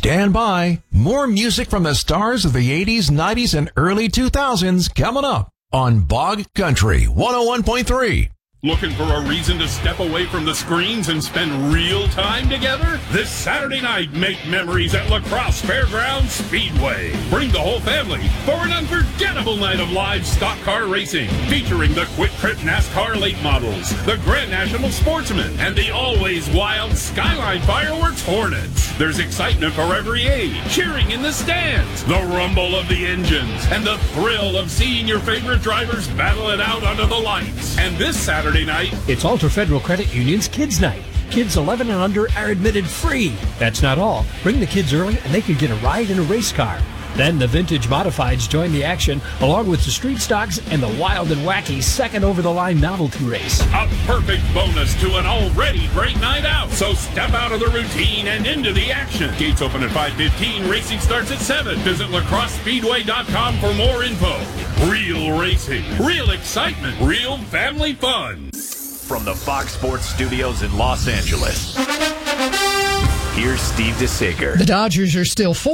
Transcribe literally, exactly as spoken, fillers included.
Stand by. More music from the stars of the eighties, nineties, and early two thousands coming up on Bog Country one oh one point three. Looking for a reason to step away from the screens and spend real time together? This Saturday night, make memories at La Crosse Fairgrounds Speedway. Bring the whole family for an unforgettable night of live stock car racing, featuring the Quick Trip NASCAR late models, the Grand National Sportsman, and the always wild Skyline Fireworks Hornets. There's excitement for every age, cheering in the stands, the rumble of the engines, and the thrill of seeing your favorite drivers battle it out under the lights. And this Saturday night, it's Alta Federal Credit Union's Kids Night. Kids eleven and under are admitted free. That's not all. Bring the kids early and they can get a ride in a race car. Then the Vintage Modifieds join the action, along with the Street Stocks and the wild and wacky second over-the-line novelty race. A perfect bonus to an already great night out. So step out of the routine and into the action. Gates open at five fifteen. Racing starts at seven. Visit la crosse speedway dot com for more info. Real racing, real excitement, real family fun. From the Fox Sports Studios in Los Angeles, here's Steve DeSager. The Dodgers are still four.